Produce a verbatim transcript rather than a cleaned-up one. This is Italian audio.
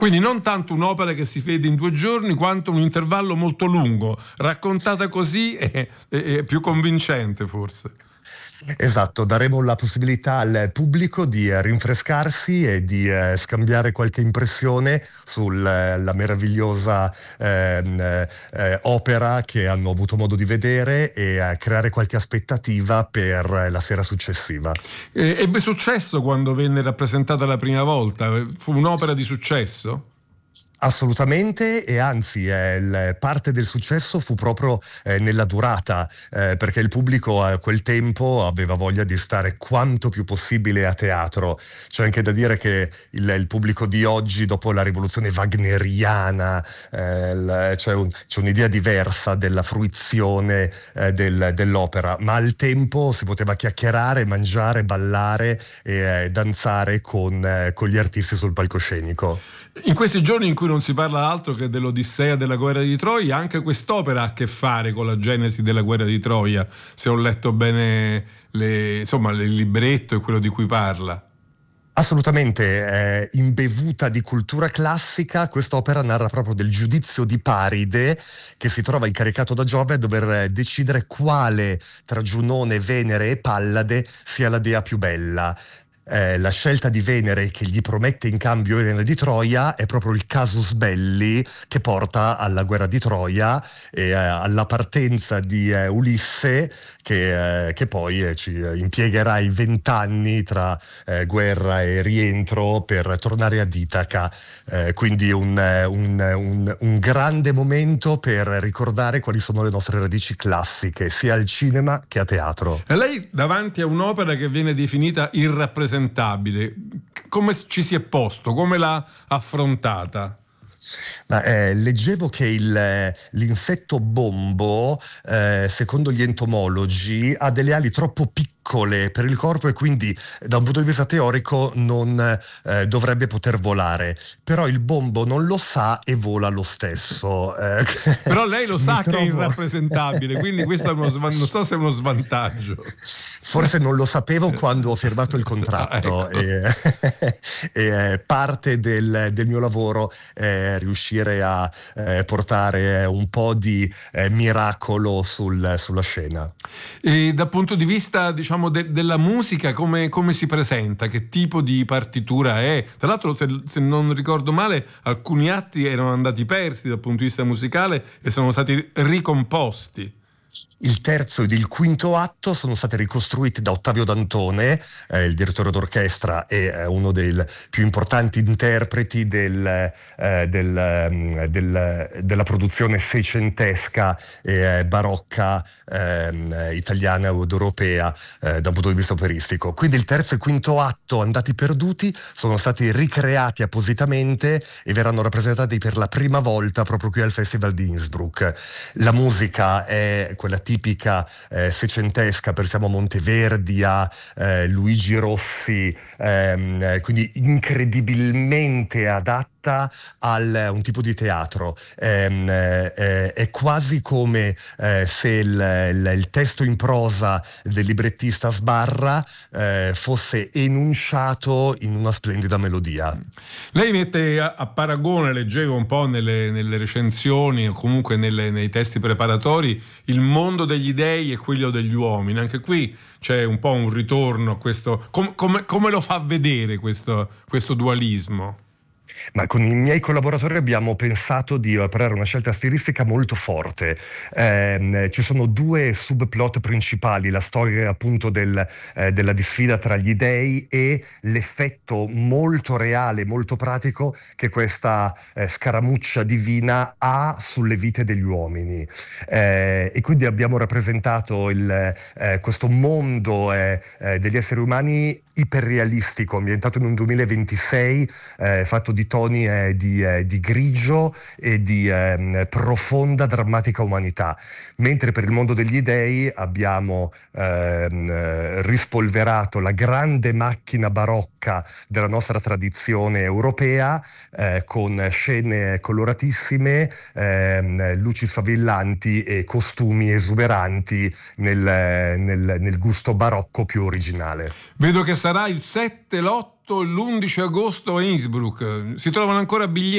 Quindi non tanto un'opera che si vede in due giorni, quanto un intervallo molto lungo. Raccontata così è, è, è più convincente, forse. Esatto, daremo la possibilità al pubblico di eh, rinfrescarsi e di eh, scambiare qualche impressione sulla meravigliosa ehm, eh, opera che hanno avuto modo di vedere e eh, creare qualche aspettativa per eh, la sera successiva. E, ebbe successo quando venne rappresentata la prima volta? Fu un'opera di successo? Assolutamente, e anzi eh, il- parte del successo fu proprio eh, nella durata, eh, perché il pubblico a quel tempo aveva voglia di stare quanto più possibile a teatro. C'è anche da dire che il, il pubblico di oggi, dopo la rivoluzione wagneriana, eh, il- c'è, un- c'è un'idea diversa della fruizione eh, del- dell'opera, ma al tempo si poteva chiacchierare, mangiare, ballare e eh, danzare con, eh, con gli artisti sul palcoscenico. In questi giorni in cui non si parla altro che dell'Odissea della guerra di Troia, anche quest'opera ha a che fare con la genesi della guerra di Troia, se ho letto bene le, insomma, il libretto e quello di cui parla. Assolutamente, eh, imbevuta di cultura classica, quest'opera narra proprio del giudizio di Paride, che si trova incaricato da Giove a dover eh, decidere quale tra Giunone, Venere e Pallade sia la dea più bella. Eh, la scelta di Venere, che gli promette in cambio Elena di Troia, è proprio il casus belli che porta alla guerra di Troia e eh, alla partenza di eh, Ulisse, che, eh, che poi eh, ci eh, impiegherà i vent'anni tra eh, guerra e rientro per tornare ad Itaca. Eh, quindi un, eh, un, un, un grande momento per ricordare quali sono le nostre radici classiche, sia al cinema che a teatro. E lei, davanti a un'opera che viene definita irrappresentabile, come ci si è posto? Come l'ha affrontata? Ma, eh, leggevo che il, eh, l'insetto bombo, eh, secondo gli entomologi, ha delle ali troppo piccole per il corpo e quindi da un punto di vista teorico non eh, dovrebbe poter volare. Però il bombo non lo sa e vola lo stesso. Eh, Però lei lo sa trovo... che è irrappresentabile, quindi questo è uno svan- non so se è uno svantaggio. Forse non lo sapevo quando ho firmato il contratto. Ah, ecco. e, e eh, parte del, del mio lavoro è riuscire a eh, portare un po' di eh, miracolo sul- sulla scena. E dal punto di vista, diciamo, de- della musica, come, come si presenta? Che tipo di partitura è? Tra l'altro, se, se non ricordo male, alcuni atti erano andati persi dal punto di vista musicale e sono stati ricomposti. Il terzo ed il quinto atto sono stati ricostruiti da Ottavio Dantone, eh, il direttore d'orchestra e eh, uno dei più importanti interpreti del, eh, del, um, del, della produzione seicentesca e eh, barocca eh, italiana ed europea eh, da un punto di vista operistico. Quindi il terzo e quinto atto, andati perduti, sono stati ricreati appositamente e verranno rappresentati per la prima volta proprio qui al Festival di Innsbruck. La musica è quella tipica eh, seicentesca, pensiamo a Monteverdi, a eh, Luigi Rossi, ehm, quindi incredibilmente adatta al un tipo di teatro. Ehm, eh, è quasi come eh, se il, il, il testo in prosa del librettista Sbarra eh, fosse enunciato in una splendida melodia. Lei mette a, a paragone, leggevo un po' nelle, nelle recensioni o comunque nelle, nei testi preparatori, il mondo degli dei e quello degli uomini. Anche qui c'è un po' un ritorno a questo. Com, come, come lo fa vedere questo, questo dualismo? Ma con i miei collaboratori abbiamo pensato di operare una scelta stilistica molto forte. Eh, ci sono due subplot principali, la storia appunto del, eh, della disfida tra gli dei e l'effetto molto reale, molto pratico che questa eh, scaramuccia divina ha sulle vite degli uomini. Eh, e quindi abbiamo rappresentato il, eh, questo mondo eh, eh, degli esseri umani iperrealistico, ambientato in un duemilaventisei, eh, fatto di toni eh, di, eh, di grigio e di eh, profonda drammatica umanità, mentre per il mondo degli dei abbiamo ehm, rispolverato la grande macchina barocca della nostra tradizione europea eh, con scene coloratissime, ehm, luci sfavillanti e costumi esuberanti nel, nel, nel gusto barocco più originale. Vedo che sarà il sette, l'otto e l'undici agosto a Innsbruck. Si trovano ancora biglietti?